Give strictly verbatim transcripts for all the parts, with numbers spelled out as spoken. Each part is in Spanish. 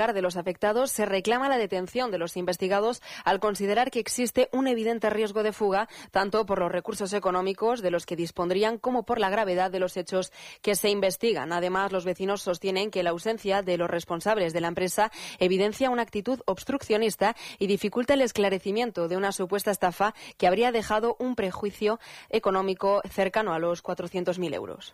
de los afectados se reclama la detención de los investigados al considerar que existe un evidente riesgo de fuga, tanto por los recursos económicos de los que dispondrían como por la gravedad de los hechos que se investigan. Además, los vecinos sostienen que la ausencia de los responsables de la empresa evidencia una actitud obstruccionista y dificulta el esclarecimiento de una supuesta estafa que habría dejado un prejuicio económico cercano a los cuatrocientos mil euros.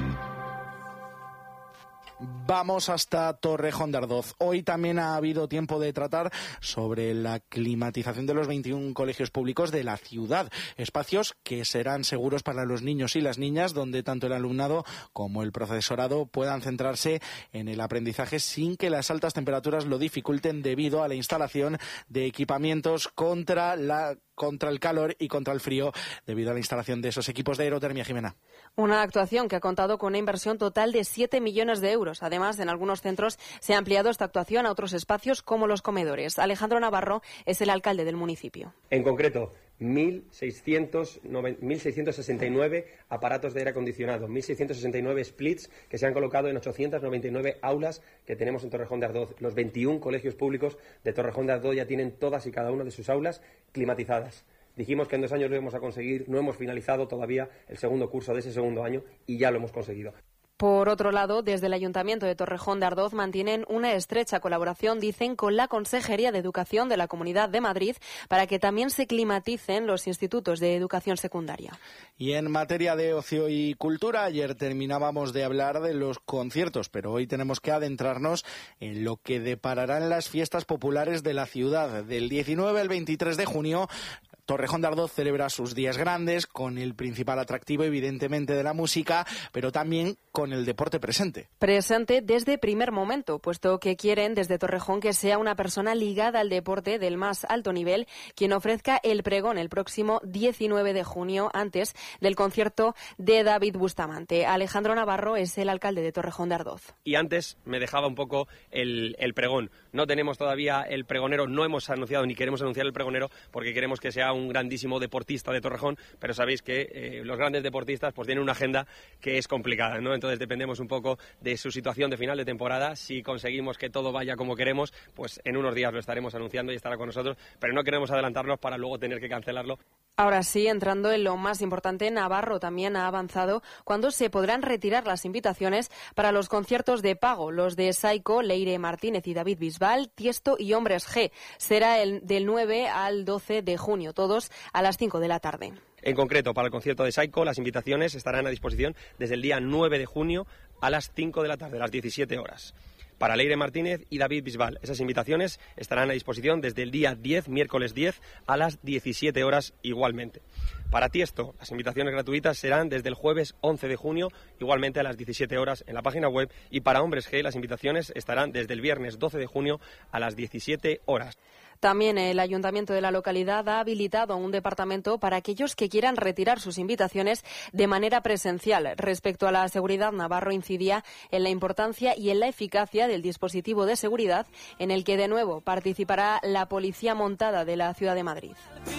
Vamos hasta Torrejón de Ardoz. Hoy también ha habido tiempo de tratar sobre la climatización de los veintiún colegios públicos de la ciudad. Espacios que serán seguros para los niños y las niñas, donde tanto el alumnado como el profesorado puedan centrarse en el aprendizaje sin que las altas temperaturas lo dificulten debido a la instalación de equipamientos contra la contra el calor y contra el frío debido a la instalación de esos equipos de aerotermia. Jimena. Una actuación que ha contado con una inversión total de siete millones de euros. Además, en algunos centros se ha ampliado esta actuación a otros espacios como los comedores. Alejandro Navarro es el alcalde del municipio. En concreto, mil seiscientos sesenta y nueve aparatos de aire acondicionado, mil seiscientos sesenta y nueve splits que se han colocado en ochocientas noventa y nueve aulas que tenemos en Torrejón de Ardoz. Los veintiún colegios públicos de Torrejón de Ardoz ya tienen todas y cada una de sus aulas climatizadas. Dijimos que en dos años lo íbamos a conseguir, no hemos finalizado todavía el segundo curso de ese segundo año y ya lo hemos conseguido. Por otro lado, desde el Ayuntamiento de Torrejón de Ardoz mantienen una estrecha colaboración, dicen, con la Consejería de Educación de la Comunidad de Madrid para que también se climaticen los institutos de educación secundaria. Y en materia de ocio y cultura, ayer terminábamos de hablar de los conciertos, pero hoy tenemos que adentrarnos en lo que depararán las fiestas populares de la ciudad. Del diecinueve al veintitrés de junio, Torrejón de Ardoz celebra sus días grandes con el principal atractivo, evidentemente, de la música, pero también con el deporte presente. Presente desde primer momento, puesto que quieren desde Torrejón que sea una persona ligada al deporte del más alto nivel quien ofrezca el pregón el próximo diecinueve de junio, antes del concierto de David Bustamante. Alejandro Navarro es el alcalde de Torrejón de Ardoz. Y antes me dejaba un poco el, el pregón. No tenemos todavía el pregonero, no hemos anunciado ni queremos anunciar el pregonero porque queremos que sea un grandísimo deportista de Torrejón, pero sabéis que eh, los grandes deportistas pues tienen una agenda que es complicada, ¿no? Entonces dependemos un poco de su situación de final de temporada. Si conseguimos que todo vaya como queremos, pues en unos días lo estaremos anunciando y estará con nosotros, pero no queremos adelantarnos para luego tener que cancelarlo. Ahora sí, entrando en lo más importante, Navarro también ha avanzado cuando se podrán retirar las invitaciones para los conciertos de pago, los de Saiko, Leire Martínez y David Bisbal, Tiesto y Hombres G. Será el del nueve al doce de junio, todos a las cinco de la tarde. En concreto, para el concierto de Saiko, las invitaciones estarán a disposición desde el día nueve de junio a las cinco de la tarde, a las diecisiete horas. Para Leire Martínez y David Bisbal, esas invitaciones estarán a disposición desde el día diez, miércoles diez, a las diecisiete horas igualmente. Para Tiesto, las invitaciones gratuitas serán desde el jueves once de junio, igualmente a las diecisiete horas en la página web. Y para Hombres G, las invitaciones estarán desde el viernes doce de junio a las diecisiete horas. También el ayuntamiento de la localidad ha habilitado un departamento para aquellos que quieran retirar sus invitaciones de manera presencial. Respecto a la seguridad, Navarro incidía en la importancia y en la eficacia del dispositivo de seguridad en el que de nuevo participará la Policía Montada de la Ciudad de Madrid.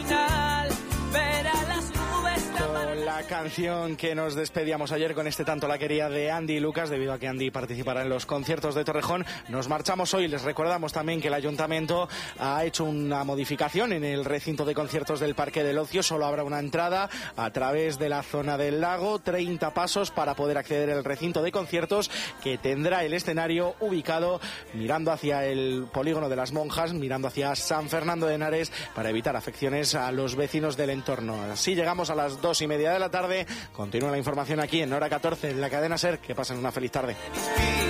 Con la canción que nos despedíamos ayer con este tanto la quería de Andy y Lucas, debido a que Andy participará en los conciertos de Torrejón, nos marchamos hoy. Les recordamos también que el ayuntamiento ha hecho una modificación en el recinto de conciertos del Parque del Ocio. Solo habrá una entrada a través de la zona del lago, treinta pasos para poder acceder al recinto de conciertos, que tendrá el escenario ubicado mirando hacia el polígono de las Monjas, mirando hacia San Fernando de Henares, para evitar afecciones a los vecinos del entorno. Así llegamos a las dos y media de la tarde. Continúa la información aquí en Hora catorce en la cadena SER. Que pasen una feliz tarde.